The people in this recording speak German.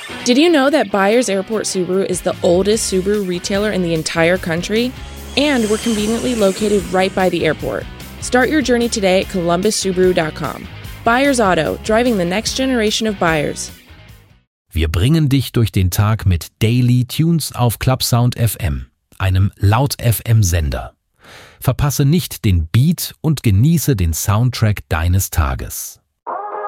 Did you know that Byers Airport Subaru is the oldest Subaru retailer in the entire country? And we're conveniently located right by the airport. Start your journey today at columbussubaru.com. Byers Auto, driving the next generation of buyers. Wir bringen dich durch den Tag mit Daily Tunes auf Clubsound FM, einem Laut-FM-Sender. Verpasse nicht den Beat und genieße den Soundtrack deines Tages.